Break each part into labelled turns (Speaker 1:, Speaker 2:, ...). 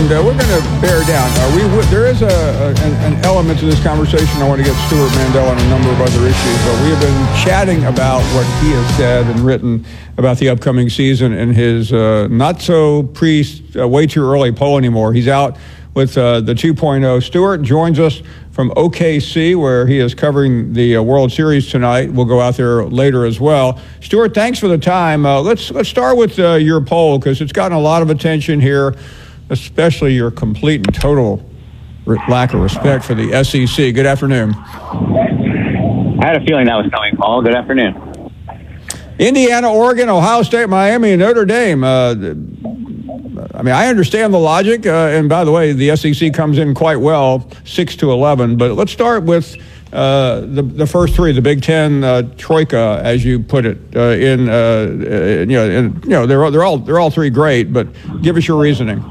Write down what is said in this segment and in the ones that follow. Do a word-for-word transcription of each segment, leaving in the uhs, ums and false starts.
Speaker 1: And uh, we're going to bear down. Uh, we w- there is a, a an, an element to this conversation. I want to get Stewart Mandel on a number of other issues, but we have been chatting about what he has said and written about the upcoming season in his uh, not so pre, uh, way too early poll anymore. He's out with uh, the two point oh. Stewart joins us from O K C, where he is covering the uh, World Series tonight. We'll go out there later as well. Stewart, thanks for the time. Uh, let's let's start with uh, your poll, because it's gotten a lot of attention here, especially your complete and total re- lack of respect for the S E C. Good afternoon.
Speaker 2: I had a feeling that was coming, Paul. Good afternoon.
Speaker 1: Indiana, Oregon, Ohio State, Miami, and Notre Dame. Uh, I mean, I understand the logic, uh, and by the way, the S E C comes in quite well, six to eleven. But let's start with uh, the the first three, the Big Ten uh, troika, as you put it. Uh, in uh, you know, in, you know, they're they're all they're all three great, but give us your reasoning.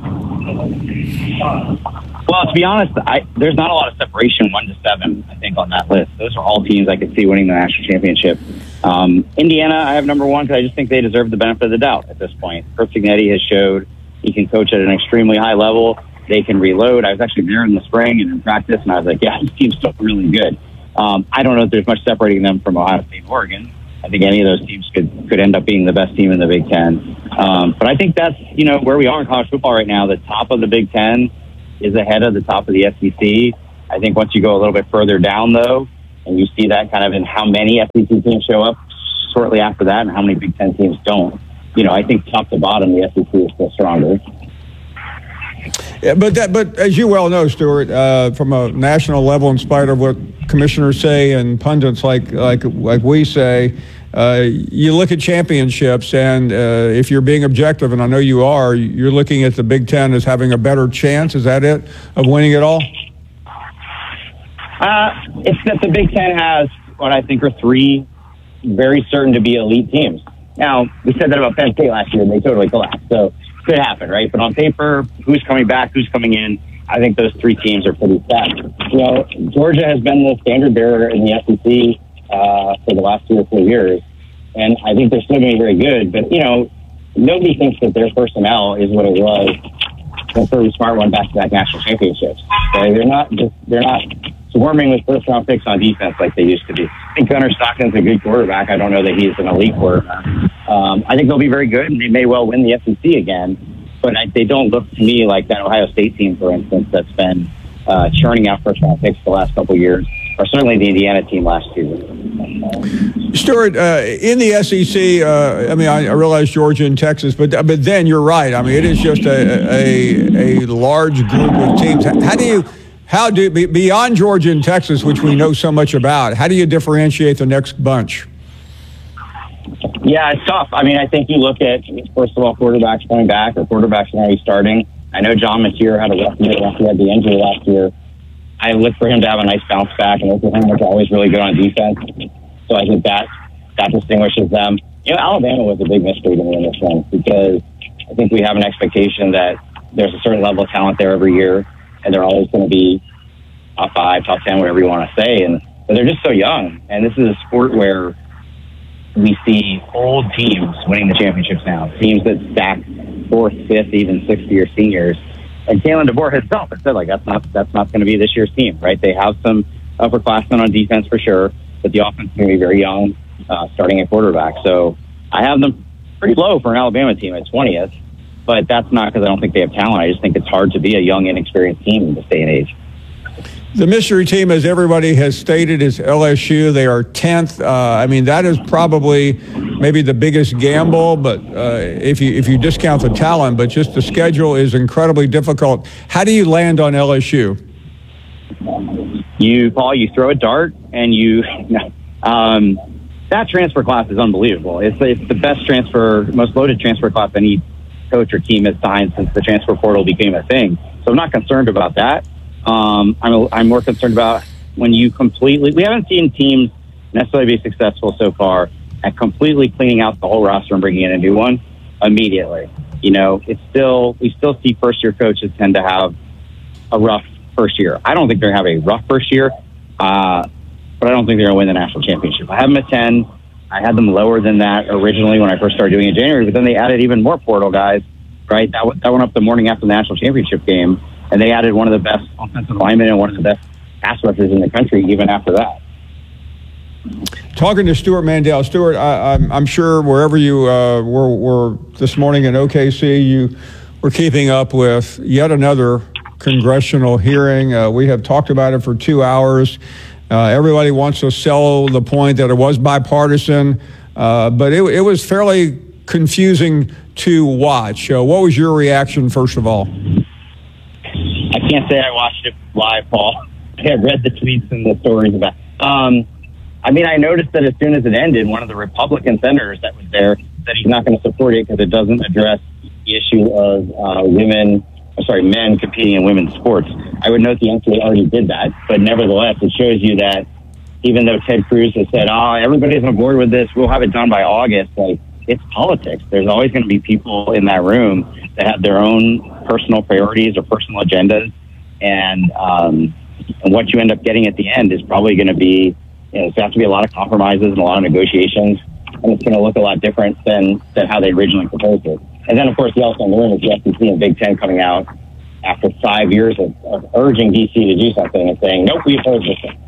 Speaker 2: Well, to be honest, I, there's not a lot of separation, one to seven, I think, on that list. Those are all teams I could see winning the national championship. Um, Indiana, I have number one because I just think they deserve the benefit of the doubt at this point. Curt Cignetti has showed he can coach at an extremely high level. They can reload. I was actually there in the spring and in practice, and I was like, yeah, this team's still really good. Um, I don't know if there's much separating them from Ohio State and Oregon. I think any of those teams could, could end up being the best team in the Big Ten. Um, but I think that's, you know, where we are in college football right now. The top of the Big Ten is ahead of the top of the S E C. I think once you go a little bit further down, though, and you see that kind of in how many S E C teams show up shortly after that and how many Big Ten teams don't, you know, I think top to bottom, the S E C is still stronger.
Speaker 1: Yeah, but that, but as you well know, Stewart, uh, from a national level, in spite of what commissioners say and pundits like like like we say, uh, you look at championships, and uh, if you're being objective, and I know you are, you're looking at the Big Ten as having a better chance. Is that it, of winning it all?
Speaker 2: Uh, it's that the Big Ten has what I think are three very certain to be elite teams. Now, we said that about Penn State last year, and they totally collapsed. So it could happen, right? But on paper, who's coming back, who's coming in, I think those three teams are pretty set. You know, Georgia has been the standard bearer in the S E C uh, for the last two or three years, and I think they're still going to be very good. But, you know, nobody thinks that their personnel is what it was when Kirby Smart won back-to-back national championships. So they're not just, they're not swarming with first-round picks on defense like they used to be. I think Gunnar Stockton's a good quarterback. I don't know that he's an elite quarterback. Um, I think they'll be very good, and they may well win the S E C again. But I, they don't look to me like that Ohio State team, for instance, that's been uh, churning out first-round picks the last couple of years, or certainly the Indiana team last year.
Speaker 1: Stuart, uh, in the S E C, uh, I mean, I, I realize Georgia and Texas, but but then you're right. I mean, it is just a a, a large group of teams. How do you, how do beyond Georgia and Texas, which we know so much about, how do you differentiate the next bunch?
Speaker 2: Yeah, it's tough. I mean, I think you look at, first of all, quarterbacks going back or quarterbacks already starting. I know John Mateer had a rough year after he had the injury last year. I look for him to have a nice bounce back, and Oklahoma was always really good on defense. So I think that that distinguishes them. You know, Alabama was a big mystery to me in this one, because I think we have an expectation that there's a certain level of talent there every year, and they're always going to be top five, top ten, whatever you want to say. And but they're just so young, and this is a sport where we see old teams winning the championships now, teams that stack fourth, fifth, even sixth-year seniors. And Kalen DeBoer himself has said, like, that's not that's not going to be this year's team, right? They have some upperclassmen on defense for sure, but the offense is going to be very young, uh, starting at quarterback. So I have them pretty low for an Alabama team at twentieth, but that's not because I don't think they have talent. I just think it's hard to be a young, inexperienced team in this day and age.
Speaker 1: The mystery team, as everybody has stated, is L S U. They are tenth. Uh, I mean, that is probably maybe the biggest gamble, but uh, if you if you discount the talent, but just the schedule is incredibly difficult. How do you land on L S U?
Speaker 2: You, Paul, you throw a dart, and you um, that transfer class is unbelievable. It's it's the best transfer, most loaded transfer class any coach or team has signed since the transfer portal became a thing. So I'm not concerned about that. Um, I'm, I'm more concerned about when you completely, we haven't seen teams necessarily be successful so far at completely cleaning out the whole roster and bringing in a new one immediately. You know, it's still, we still see first year coaches tend to have a rough first year. I don't think they're going to have a rough first year, uh, but I don't think they're going to win the national championship. I have them at ten. I had them lower than that originally when I first started doing it in January, but then they added even more portal guys right? That, w- that went up the morning after the national championship game, and they added one of the best offensive linemen and one of the best pass rushers in the country even after that.
Speaker 1: Talking to Stewart Mandel. Stewart, I, I'm, I'm sure wherever you uh, were, were this morning in O K C, you were keeping up with yet another congressional hearing. Uh, we have talked about it for two hours. Uh, everybody wants to sell the point that it was bipartisan, uh, but it, it was fairly confusing to watch. Uh, what was your reaction, first of all?
Speaker 2: I can't say I watched it live, Paul. I had read the tweets and the stories about it. Um, I mean, I noticed that as soon as it ended, one of the Republican senators that was there said he's not going to support it because it doesn't address the issue of uh, women, I'm sorry, men competing in women's sports. I would note the N C A A already did that, but nevertheless, it shows you that even though Ted Cruz has said, oh, everybody's on board with this, we'll have it done by August, like, it's politics. There's always going to be people in that room that have their own personal priorities or personal agendas, and, um, and what you end up getting at the end is probably going to be, you know, it's going to have to be a lot of compromises and a lot of negotiations, and it's going to look a lot different than, than how they originally proposed it. And then, of course, the elephant in the room is the S E C and Big Ten coming out after five years of, of urging D C to do something and saying, nope, we oppose this thing.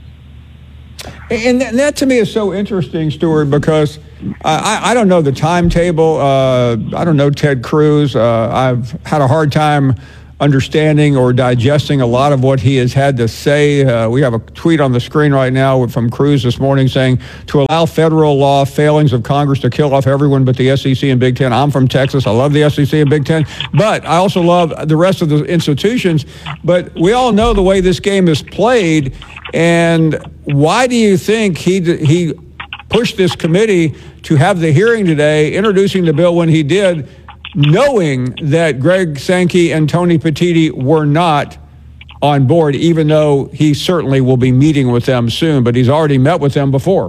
Speaker 1: And that, that to me is so interesting, Stewart, because I, I don't know the timetable. Uh, I don't know Ted Cruz. Uh, I've had a hard time understanding or digesting a lot of what he has had to say. Uh, we have a tweet on the screen right now from Cruz this morning saying, to allow federal law failings of Congress to kill off everyone but the S E C and Big Ten. I'm from Texas. I love the S E C and Big Ten, but I also love the rest of the institutions. But we all know the way this game is played. And why do you think he he pushed this committee to have the hearing today, introducing the bill when he did, knowing that Greg Sankey and Tony Petitti were not on board, even though he certainly will be meeting with them soon, but he's already met with them before?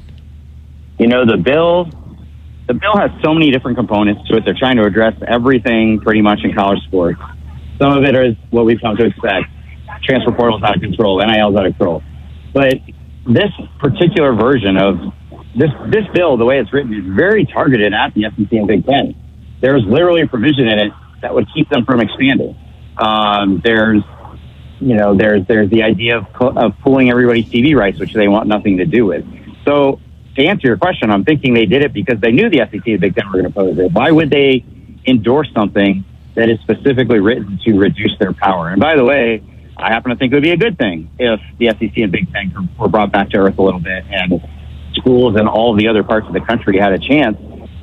Speaker 2: You know, the bill, the bill has so many different components to it. They're trying to address everything pretty much in college sports. Some of it is what we've come to expect. Transfer portal's out of control, N I L's out of control. But this particular version of this this bill, the way it's written, is very targeted at the S E C and Big Ten. There's literally a provision in it that would keep them from expanding. Um, there's, you know, there's there's the idea of of pulling everybody's T V rights, which they want nothing to do with. So to answer your question, I'm thinking they did it because they knew the S E C and Big Ten were going to oppose it. Why would they endorse something that is specifically written to reduce their power? And by the way, I happen to think it would be a good thing if the S E C and Big Ten were brought back to earth a little bit and schools and all the other parts of the country had a chance.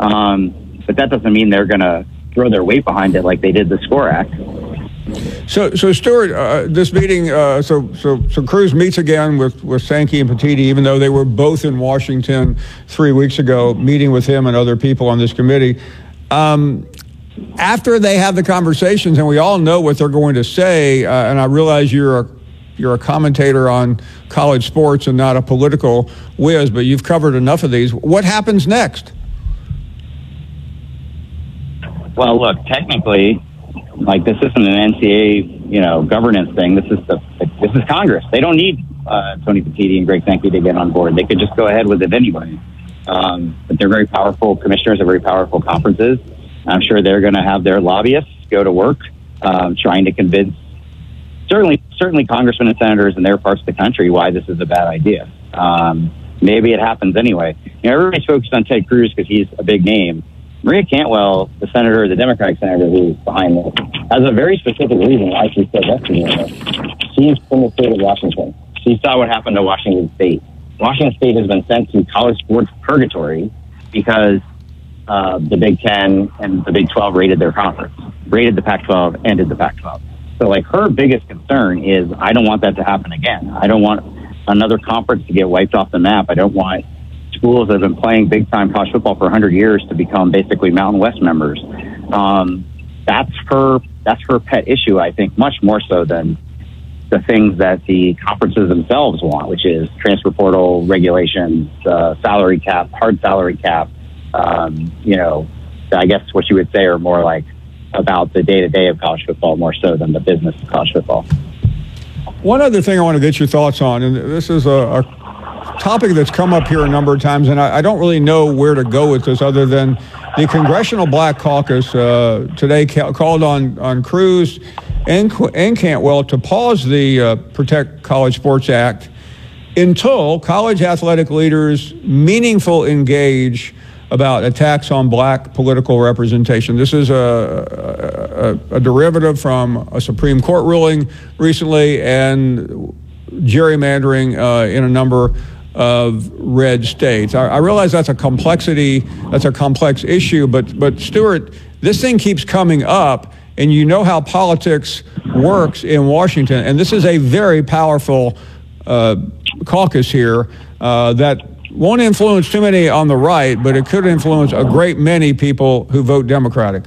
Speaker 2: Um, but that doesn't mean they're going to throw their weight behind it like they did the SCORE Act.
Speaker 1: So, so Stewart, uh, this meeting, uh, so so so Cruz meets again with, with Sankey and Petitti, even though they were both in Washington three weeks ago, meeting with him and other people on this committee. Um, After they have the conversations, and we all know what they're going to say, uh, and I realize you're a, you're a commentator on college sports and not a political whiz, but you've covered enough of these. What happens next?
Speaker 2: Well, look, technically, like, this isn't an N C A A, you know, governance thing. This is the this is Congress. They don't need uh, Tony Petitti and Greg Sankey to get on board. They could just go ahead with it anyway. Um, but they're very powerful commissioners, they're very powerful conferences. I'm sure they're going to have their lobbyists go to work um, trying to convince certainly certainly congressmen and senators in their parts of the country why this is a bad idea. Um, maybe it happens anyway. You know, everybody's focused on Ted Cruz because he's a big name. Maria Cantwell, the senator, the Democratic senator who's behind this, has a very specific reason why she said yesterday. She's from the state of Washington. She saw what happened to Washington State. Washington State has been sent to college sports purgatory because Uh, the Big Ten and the Big twelve raided their conference, raided the Pac twelve, ended the Pac twelve. So, like, her biggest concern is, I don't want that to happen again. I don't want another conference to get wiped off the map. I don't want schools that have been playing big-time college football for one hundred years to become basically Mountain West members. Um, that's her. That's her pet issue, I think, much more so than the things that the conferences themselves want, which is transfer portal regulations, uh, salary cap, hard salary cap. Um, you know, I guess what you would say are more like about the day-to-day of college football more so than the business of college football.
Speaker 1: One other thing I want to get your thoughts on, and this is a, a topic that's come up here a number of times, and I, I don't really know where to go with this other than the Congressional Black Caucus uh, today ca- called on, on Cruz and, and Cantwell to pause the uh, Protect College Sports Act until college athletic leaders meaningful engage about attacks on black political representation. This is a, a, a derivative from a Supreme Court ruling recently and gerrymandering uh, in a number of red states. I, I realize that's a complexity, that's a complex issue, but but Stuart, this thing keeps coming up, and you know how politics works in Washington, and this is a very powerful uh, caucus here uh, that won't influence too many on the right, but it could influence a great many people who vote Democratic.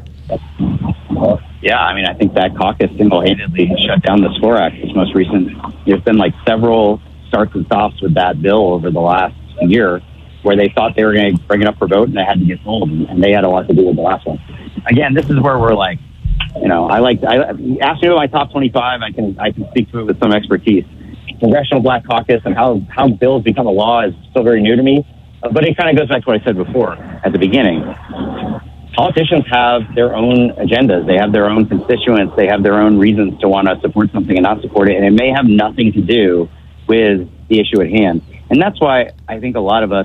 Speaker 2: Yeah, I mean, I think that caucus single-handedly shut down the SCORE Act. This most recent, there's been like several starts and stops with that bill over the last year where they thought they were going to bring it up for vote and they had to get told, and they had a lot to do with the last one. Again, this is where we're like, you know, I like, I asked me about my top twenty-five. I can, I can speak to it with some expertise. Congressional Black Caucus and how, how bills become a law is still very new to me. Uh, but it kind of goes back to what I said before at the beginning. Politicians have their own agendas. They have their own constituents. They have their own reasons to want to support something and not support it. And it may have nothing to do with the issue at hand. And that's why I think a lot of us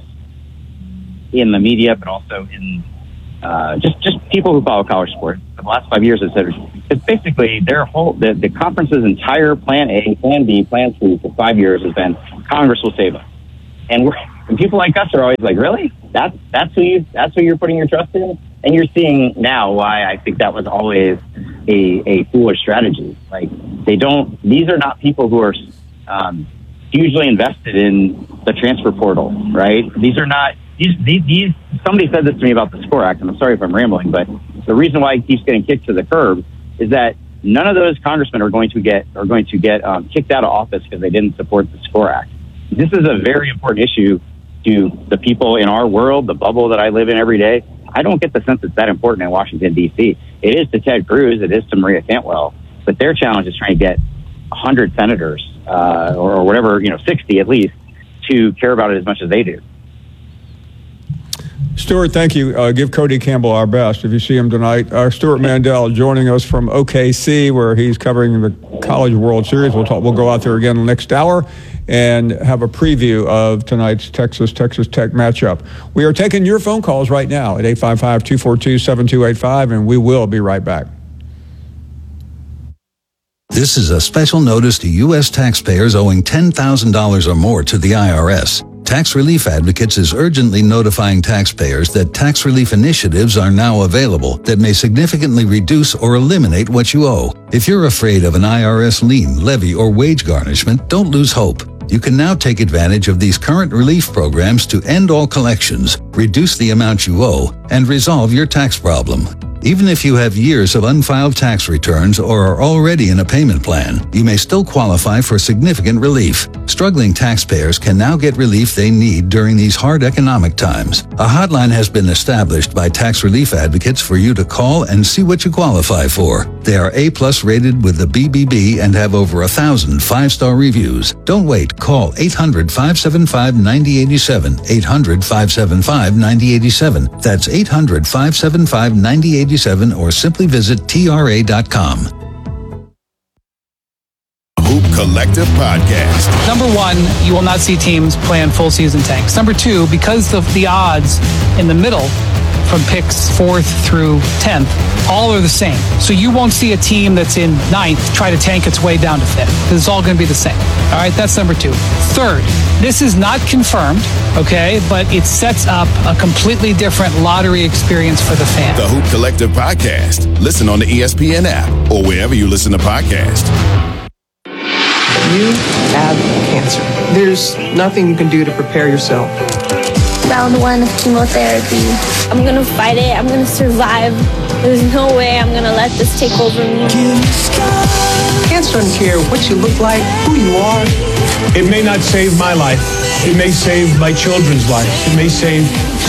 Speaker 2: in the media, but also in uh, just, just people who follow college sports, for the last five years have said, it's basically their whole, the, the conference's entire plan A, plan B, plan C for five years has been Congress will save us. And we're, and people like us are always like, really? That's, that's who you, that's who you're putting your trust in? And you're seeing now why I think that was always a, a foolish strategy. Like, they don't, these are not people who are um, hugely invested in the transfer portal, right? These are not, these, these, these, somebody said this to me about the SCORE Act, and I'm sorry if I'm rambling, but the reason why it keeps getting kicked to the curb is that none of those congressmen are going to get, are going to get um, kicked out of office because they didn't support the SCORE Act. This is a very important issue to the people in our world, the bubble that I live in every day. I don't get the sense it's that important in Washington, D C. It is to Ted Cruz, it is to Maria Cantwell, but their challenge is trying to get one hundred senators, uh, or, or whatever, you know, sixty at least, to care about it as much as they do.
Speaker 1: Stuart, thank you. Uh, give Cody Campbell our best if you see him tonight. Uh, Stuart Mandel joining us from O K C, where he's covering the College World Series. We'll talk. We'll go out there again next hour and have a preview of tonight's Texas-Texas Tech matchup. We are taking your phone calls right now at eight five five, two four two, seven two eight five, and we will be right back.
Speaker 3: This is a special notice to U S taxpayers owing ten thousand dollars or more to the I R S. Tax Relief Advocates is urgently notifying taxpayers that tax relief initiatives are now available that may significantly reduce or eliminate what you owe. If you're afraid of an I R S lien, levy, or wage garnishment, don't lose hope. You can now take advantage of these current relief programs to end all collections, reduce the amount you owe, and resolve your tax problem. Even if you have years of unfiled tax returns or are already in a payment plan, you may still qualify for significant relief. Struggling taxpayers can now get relief they need during these hard economic times. A hotline has been established by Tax Relief Advocates for you to call and see what you qualify for. They are A-plus rated with the B B B and have over a thousand five-star reviews. Don't wait. Call eight hundred, five seven five, nine zero eight seven, eight hundred, five seven five, nine zero eight seven. That's eight hundred, five seven five, nine zero eight seven, or simply visit T R A dot com.
Speaker 4: Hoop Collective Podcast.
Speaker 5: Number one, you will not see teams playing full season tanks. Number two, because of the odds in the middle from picks fourth through tenth, all are the same. So you won't see a team that's in ninth try to tank its way down to fifth, because it's all going to be the same. All right, that's number two. Third, this is not confirmed, okay, but it sets up a completely different lottery experience for the fan.
Speaker 4: The Hoop Collective Podcast. Listen on the E S P N app or wherever you listen to podcasts.
Speaker 6: You have cancer. There's nothing you can do to prepare yourself.
Speaker 7: Round one of chemotherapy. I'm gonna fight it. I'm gonna survive. There's no way I'm gonna let this take over me.
Speaker 6: Cancer doesn't care what you look like, who you are.
Speaker 8: It may not save my life. It may save my children's lives. It may save